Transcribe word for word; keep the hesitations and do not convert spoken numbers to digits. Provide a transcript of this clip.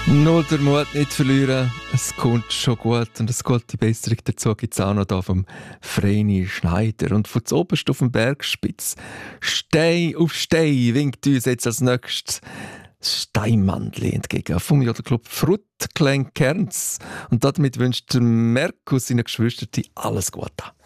Nur der Mut nicht verlieren, es kommt schon gut. Und eine gute Besserung dazu gibt es auch noch da vom Vreni Schneider. Und von oberst auf dem Bergspitz, Stein auf Stein, winkt uns jetzt als nächstes das Steinmannli entgegen vom Jodelclub Frutklein Kerns. Und damit wünscht der Merkus seinen Geschwistern alles Gute.